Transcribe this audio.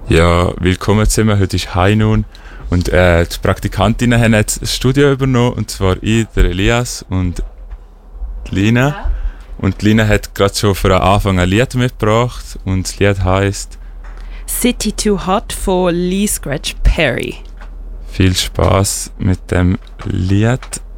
Ja, willkommen zusammen. Heute ist High und die Praktikantinnen haben jetzt das Studio übernommen, und zwar ich, der Elias und die Lina. Und die Lina hat gerade schon von Anfang ein Lied mitgebracht und das Lied heisst City Too Hot von Lee Scratch Perry. Viel Spaß mit dem Lied.